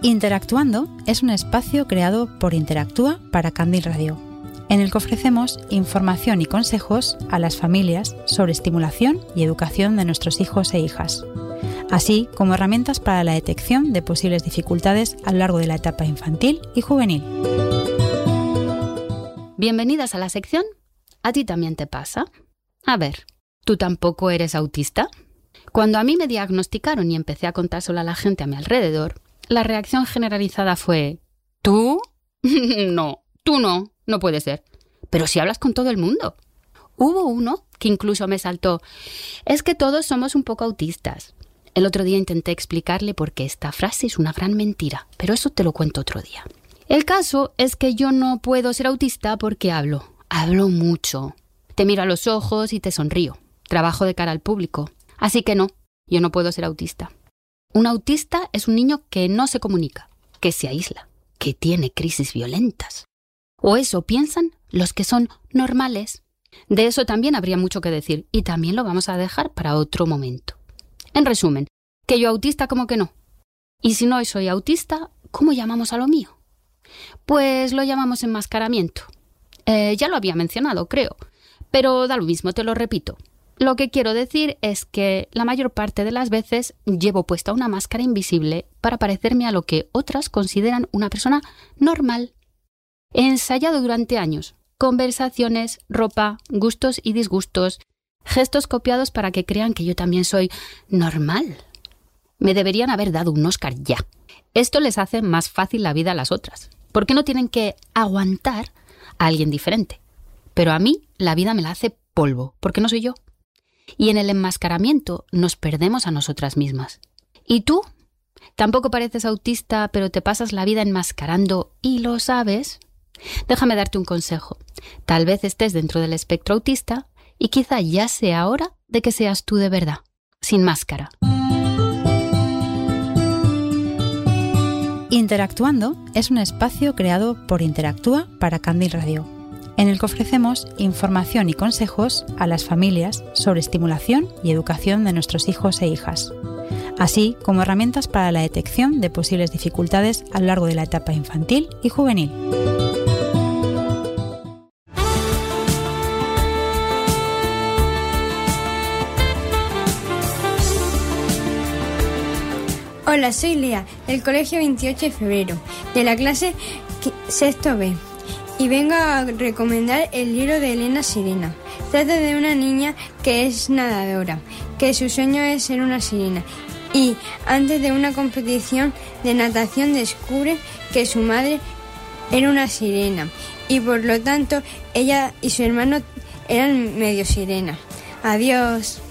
Interactuando es un espacio creado por Interactúa para Candil Radio, en el que ofrecemos información y consejos a las familias sobre estimulación y educación de nuestros hijos e hijas, así como herramientas para la detección de posibles dificultades a lo largo de la etapa infantil y juvenil. Bienvenidas a la sección ¿A ti también te pasa? A ver, ¿tú tampoco eres autista? Cuando a mí me diagnosticaron y empecé a contárselo a la gente a mi alrededor, la reacción generalizada fue ¿tú? No, tú no puede ser. Pero si hablas con todo el mundo. Hubo uno que incluso me saltó: es que todos somos un poco autistas. El otro día intenté explicarle por qué esta frase es una gran mentira, pero eso te lo cuento otro día. El caso es que yo no puedo ser autista porque hablo mucho. Te miro a los ojos y te sonrío. Trabajo de cara al público. Así que no, yo no puedo ser autista. Un autista es un niño que no se comunica, que se aísla, que tiene crisis violentas. O eso piensan los que son normales. De eso también habría mucho que decir y también lo vamos a dejar para otro momento. En resumen, que yo autista como que no. Y si no soy autista, ¿cómo llamamos a lo mío? Pues lo llamamos enmascaramiento. Ya lo había mencionado, creo, pero da lo mismo, te lo repito. Lo que quiero decir es que la mayor parte de las veces llevo puesta una máscara invisible para parecerme a lo que otras consideran una persona normal. He ensayado durante años conversaciones, ropa, gustos y disgustos, gestos copiados para que crean que yo también soy normal. Me deberían haber dado un Oscar ya. Esto les hace más fácil la vida a las otras, porque no tienen que aguantar a alguien diferente. Pero a mí la vida me la hace polvo, porque no soy yo. Y en el enmascaramiento nos perdemos a nosotras mismas. ¿Y tú? ¿Tampoco pareces autista, pero te pasas la vida enmascarando y lo sabes? Déjame darte un consejo. Tal vez estés dentro del espectro autista y quizá ya sea hora de que seas tú de verdad, sin máscara. Interactuando es un espacio creado por Interactúa para Candil Radio, en el que ofrecemos información y consejos a las familias sobre estimulación y educación de nuestros hijos e hijas, así como herramientas para la detección de posibles dificultades a lo largo de la etapa infantil y juvenil. Hola, soy Lea, del Colegio 28 de Febrero, de la clase sexto B, y vengo a recomendar el libro de Elena Sirena. Trata de una niña que es nadadora, que su sueño es ser una sirena, y antes de una competición de natación descubre que su madre era una sirena, y por lo tanto ella y su hermano eran medio sirena. Adiós.